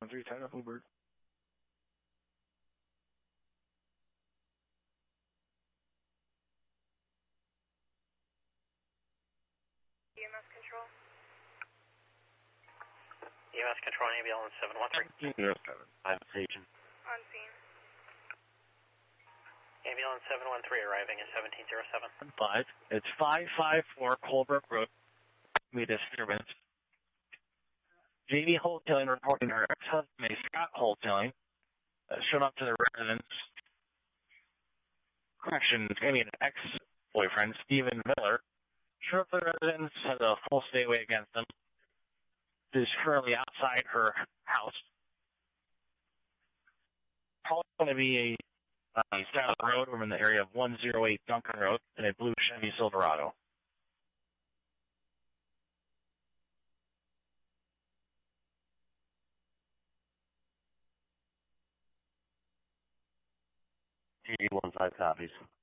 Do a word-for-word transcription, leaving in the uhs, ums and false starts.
one three, tied up Uber. E M S control. E M S control, ambulance seven one three. zero seven. I'm station. On scene. Ambulance seven one three arriving at seventeen oh seven. Five. It's five five four Colebrook Road. Me disturbance. Jamie Wholesaling reporting her ex-husband, Scott Wholesaling, uh, showed up to the residence. Correction, I mean ex-boyfriend, Stephen Miller, showed up to the residence, has a full stay away against him. Is currently outside her house. Probably going to be a uh, south road. We're in the area of one oh eight Duncan Road in a blue Chevy Silverado. T D one five copies.